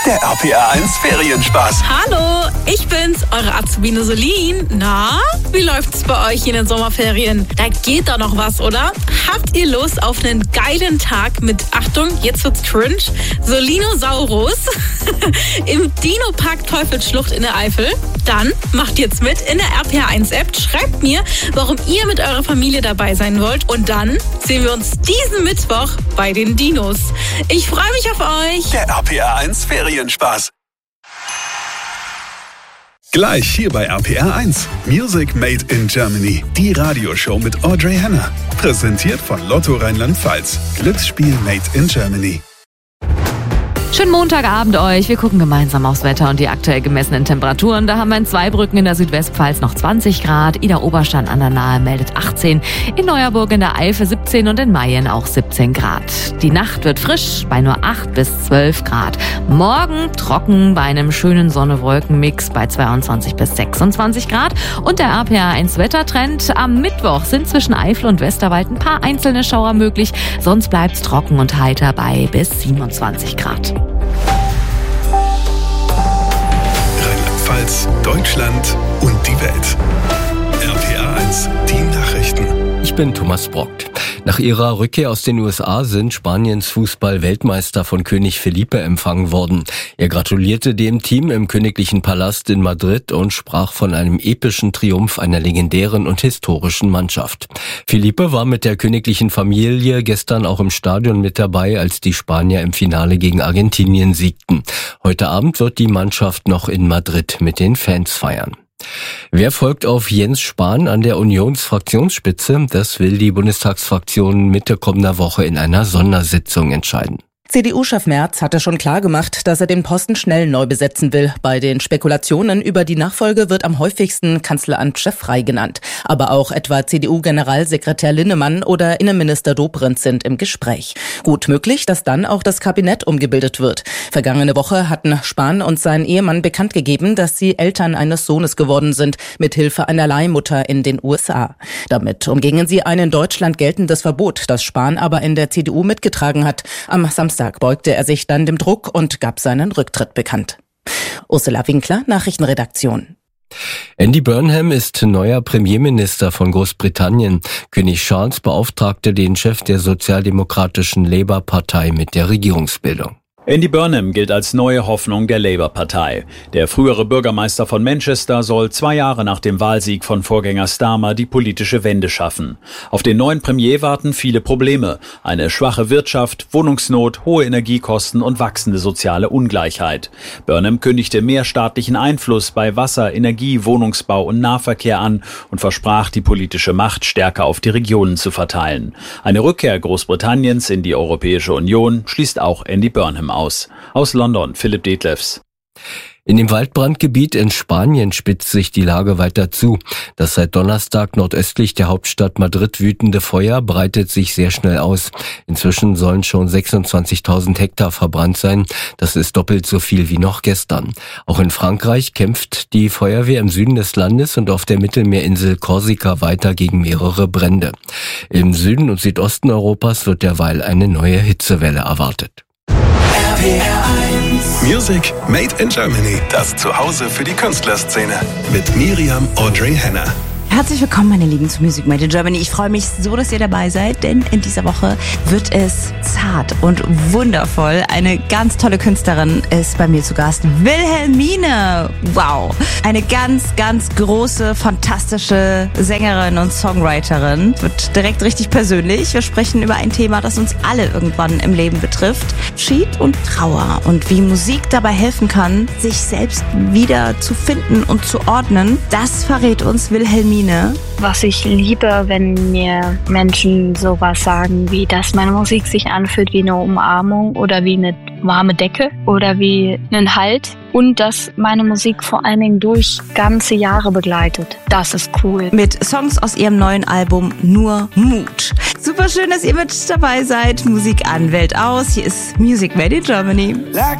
Der RPR1 Ferienspaß. Hallo, ich bin's, eure Azubine Solin. Na, wie läuft's bei euch in den Sommerferien? Da geht doch noch was, oder? Habt ihr Lust auf einen geilen Tag mit, Achtung, jetzt wird's cringe, Solinosaurus im Dino-Park Teufelsschlucht in der Eifel? Dann macht jetzt mit in der RPR1-App, schreibt mir, warum ihr mit eurer Familie dabei sein wollt und dann sehen wir uns diesen Mittwoch bei den Dinos. Ich freue mich auf euch. Der RPR1 Ferienspaß. Gleich hier bei RPR1. Music Made in Germany. Die Radioshow mit Audrey Henner. Präsentiert von Lotto Rheinland-Pfalz. Glücksspiel Made in Germany. Schönen Montagabend euch. Wir gucken gemeinsam aufs Wetter und die aktuell gemessenen Temperaturen. Da haben wir in Zweibrücken in der Südwestpfalz noch 20 Grad. Idar-Oberstein an der Nahe meldet 18. In Neuerburg in der Eifel 17 und in Mayen auch 17 Grad. Die Nacht wird frisch bei nur 8 bis 12 Grad. Morgen trocken bei einem schönen Sonne-Wolken-Mix bei 22 bis 26 Grad. Und der RPR1-Wettertrend. Am Mittwoch sind zwischen Eifel und Westerwald ein paar einzelne Schauer möglich. Sonst bleibt's trocken und heiter bei bis 27 Grad. Rheinland-Pfalz, Deutschland und die Welt. RPR1, die Nachrichten. Ich bin Thomas Brockt. Nach ihrer Rückkehr aus den USA sind Spaniens Fußball-Weltmeister von König Felipe empfangen worden. Er gratulierte dem Team im Königlichen Palast in Madrid und sprach von einem epischen Triumph einer legendären und historischen Mannschaft. Felipe war mit der königlichen Familie gestern auch im Stadion mit dabei, als die Spanier im Finale gegen Argentinien siegten. Heute Abend wird die Mannschaft noch in Madrid mit den Fans feiern. Wer folgt auf Jens Spahn an der Unionsfraktionsspitze? Das will die Bundestagsfraktion Mitte kommender Woche in einer Sondersitzung entscheiden. CDU-Chef Merz hatte schon klargemacht, dass er den Posten schnell neu besetzen will. Bei den Spekulationen über die Nachfolge wird am häufigsten Kanzleramtschef Frey genannt. Aber auch etwa CDU-Generalsekretär Linnemann oder Innenminister Dobrindt sind im Gespräch. Gut möglich, dass dann auch das Kabinett umgebildet wird. Vergangene Woche hatten Spahn und sein Ehemann bekannt gegeben, dass sie Eltern eines Sohnes geworden sind, mit Hilfe einer Leihmutter in den USA. Damit umgingen sie ein in Deutschland geltendes Verbot, das Spahn aber in der CDU mitgetragen hat. Am Samstag beugte er sich dann dem Druck und gab seinen Rücktritt bekannt. Ursula Winkler, Nachrichtenredaktion. Andy Burnham ist neuer Premierminister von Großbritannien. König Charles beauftragte den Chef der sozialdemokratischen Labour-Partei mit der Regierungsbildung. Andy Burnham gilt als neue Hoffnung der Labour-Partei. Der frühere Bürgermeister von Manchester soll 2 Jahre nach dem Wahlsieg von Vorgänger Starmer die politische Wende schaffen. Auf den neuen Premier warten viele Probleme. Eine schwache Wirtschaft, Wohnungsnot, hohe Energiekosten und wachsende soziale Ungleichheit. Burnham kündigte mehr staatlichen Einfluss bei Wasser, Energie, Wohnungsbau und Nahverkehr an und versprach, die politische Macht stärker auf die Regionen zu verteilen. Eine Rückkehr Großbritanniens in die Europäische Union schließt auch Andy Burnham aus. Aus London, Philipp Detlefs. In dem Waldbrandgebiet in Spanien spitzt sich die Lage weiter zu. Das seit Donnerstag nordöstlich der Hauptstadt Madrid wütende Feuer breitet sich sehr schnell aus. Inzwischen sollen schon 26.000 Hektar verbrannt sein. Das ist doppelt so viel wie noch gestern. Auch in Frankreich kämpft die Feuerwehr im Süden des Landes und auf der Mittelmeerinsel Korsika weiter gegen mehrere Brände. Im Süden und Südosten Europas wird derweil eine neue Hitzewelle erwartet. RPR1 Music Made in Germany. Das Zuhause für die Künstlerszene. Mit Miriam Audrey Henner. Herzlich willkommen, meine Lieben, zu Music Made in Germany. Ich freue mich so, dass ihr dabei seid, denn in dieser Woche wird es zart und wundervoll. Eine ganz tolle Künstlerin ist bei mir zu Gast, Wilhelmine. Wow, eine ganz, ganz große, fantastische Sängerin und Songwriterin. Wird direkt richtig persönlich. Wir sprechen über ein Thema, das uns alle irgendwann im Leben betrifft. Schied und Trauer und wie Musik dabei helfen kann, sich selbst wieder zu finden und zu ordnen. Das verrät uns Wilhelmine. Was ich liebe, wenn mir Menschen sowas sagen, wie dass meine Musik sich anfühlt wie eine Umarmung oder wie eine warme Decke oder wie einen Halt und dass meine Musik vor allen Dingen durch ganze Jahre begleitet. Das ist cool. Mit Songs aus ihrem neuen Album Nur Mut. Super schön, dass ihr mit dabei seid. Musik an, Welt aus. Hier ist Music Made in Germany.